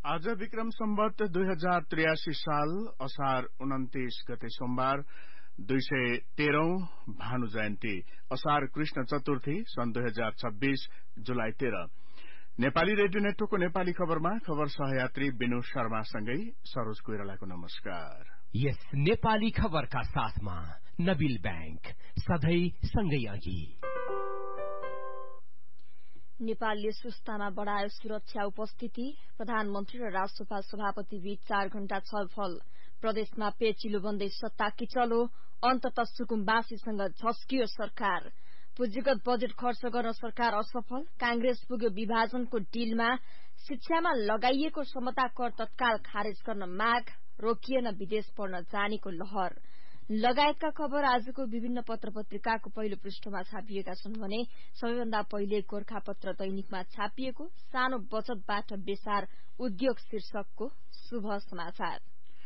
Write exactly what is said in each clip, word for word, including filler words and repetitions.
आज विक्रम सम्वत दुई हजार त्रियासी साल असार उन्तीस गते सोमबार दुई सय तेह्रौं भानु जयन्ती असार कृष्ण चतुर्थी सन् दुई हजार छब्बीस जुलाई तेह्र नेपाली रेडियो नेटवर्कको नेपाली खबरमा खबर सहयात्री विनु शर्मासँगै सरोज कोइरालाको नमस्कार। यस नेपाली खबरका साथमा नबिल बैंक सधैं सँगै अघि। नेपालले सुस्तामा बढ़ायो सुरक्षा उपस्थिति। प्रधानमन्त्री र राष्ट्रसभा सभापति बीच चार घण्टा छलफल। प्रदेशमा पेचिलो बन्दै सत्ता किचलो। अन्तत सुकुम्बासीसँग झस्कियो सरकार। पुँजीगत बजेट खर्च गर्न सरकार असफल। कांग्रेस पुग्यो विभाजनको डिलमा। शिक्षामा लगाइएको समता कर तत्काल खारेज गर्न माग। रोकिएन विदेश पढ्न जानेको लहर लगायतका खबर आजको विभिन्न पत्र पत्रिकाको पहिलो पृष्ठमा छापिएका छन् भने सबैभन्दा पहिले गोरखापत्र दैनिकमा छापिएको सानो बचतबाट बेसार उद्योग शीर्षकको शुभ समाचार।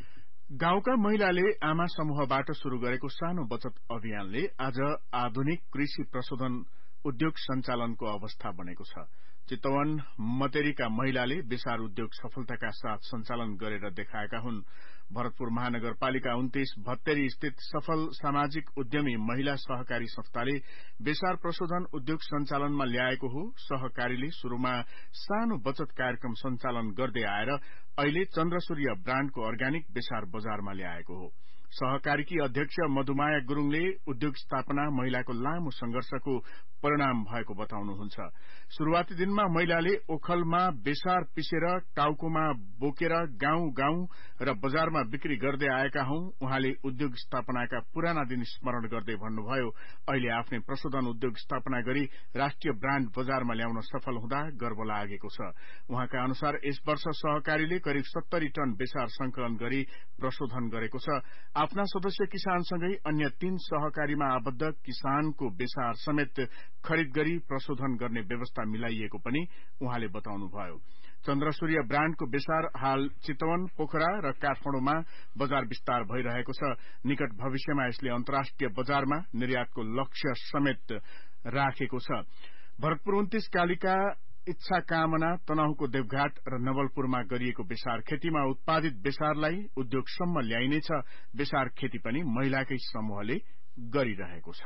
गाउँका महिलाले आमा समूहबाट शुरू गरेको सानो बचत अभियानले आज आधुनिक कृषि प्रशोधन उद्योग सञ्चालनको अवस्था बनेको छ। चितवन मतेरीका महिलाले बेसार उद्योग सफलताका साथ सञ्चालन गरेर देखाएका हुन्। भरतपुर महानगरपालिका उन्तीस भत्तेरी स्थित सफल सामाजिक उद्यमी महिला सहकारी संस्थाले बेसार प्रशोधन उद्योग सञ्चालनमा ल्याएको हो। सहकारीले शुरूमा सानो बचत कार्यक्रम सञ्चालन गर्दै आएर अहिले चन्द्रसूर्य ब्राण्डको अर्ग्यानिक बेसार बजारमा ल्याएको हो। सहकारीकी अध्यक्ष मधुमाया गुरूङले उद्योग स्थापना महिलाको लामो संघर्षको परिणाम भएको बताउनुहुन्छ। शुरूआती दिनमा महिलाले ओखलमा बेसार पिसेर टाउकोमा बोकेर गाउँ गाउँ र बजारमा बिक्री गर्दै आएका हौं। उहाँले उद्योग स्थापनाका पुराना दिन स्मरण गर्दै भन्नुभयो, अहिले आफ्नै प्रशोधन उद्योग स्थापना गरी राष्ट्रिय ब्राण्ड बजारमा ल्याउन सफल हुँदा गर्व लागेको छ। उहाँका अनुसार यस वर्ष सहकारीले करिब सत्तरी टन बेसार संकलन गरी प्रशोधन गरेको छ। आफ्ना सदस्य किसानसँगै अन्य तीन सहकारीमा आबद्ध किसानको बेसार समेत खरिद गरी प्रशोधन गर्ने व्यवस्था मिलाइएको पनि उहाँले बताउनुभयो। चन्द्रसूर्य ब्राण्डको बेसार हाल चितवन, पोखरा र काठमाडौँमा बजार विस्तार भइरहेको छ। निकट भविष्यमा यसले अन्तर्राष्ट्रिय बजारमा निर्यातको लक्ष्य समेत राखेको छ। भरतपुर उन्तीस कालिका इच्छा कामना तनहुको देवघाट र नवलपुरमा गरिएको बेसार खेतीमा उत्पादित बेसारलाई उद्योगसम्म ल्याइनेछ। बेसार खेती पनि महिलाकै समूहले गरिरहेको छ।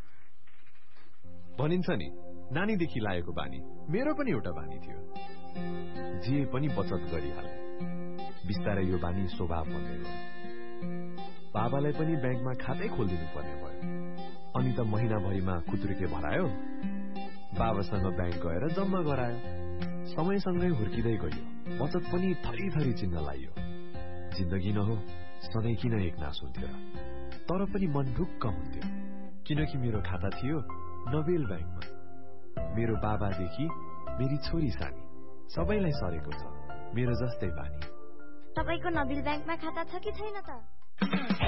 भनिन्छ नि, नानीदेखि लागेको बानी मेरो पनि एउटा बानी थियो। जे पनि बचत गरिहाले। बिस्तारै यो बानी स्वभाव बन्दै गयो। बाबालाई पनि ब्याङ्कमा खातै खोलिदिनु पर्ने भयो। अनि त महिनाभरिमा खुत्रुके भरायो। बाबासँग ब्याङ्क गएर जम्मा गरायो। समयसँगै हुर्किँदै गयो। बचत पनि थरी थरी चिन्न लाइयो। जिन्दगी न हो, सधैँ किन एक नास हुन्थ्यो र? तर पनि मन ढुक्क हुन्थ्यो, किनकि मेरो खाता थियो नबेल ब्याङ्कमा। मेरो बाबादेखि मेरी छोरी सानी सबैलाई सरेको छ मेरो जस्तै बानी। तपाईको नबिल ब्याङ्कमा खाता छ कि छैन त?